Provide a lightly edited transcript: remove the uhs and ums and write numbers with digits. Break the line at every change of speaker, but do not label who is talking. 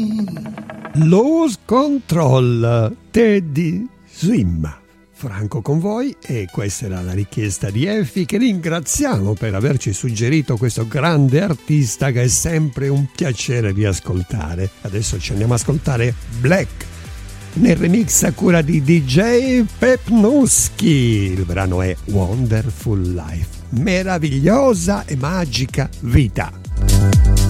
Lose Control, Teddy Swim. Franco con voi, e questa era la richiesta di Effi, che ringraziamo per averci suggerito questo grande artista che è sempre un piacere di ascoltare. Adesso ci andiamo a ascoltare Black nel remix a cura di DJ Pepnowski. Il brano è Wonderful Life, meravigliosa e magica vita.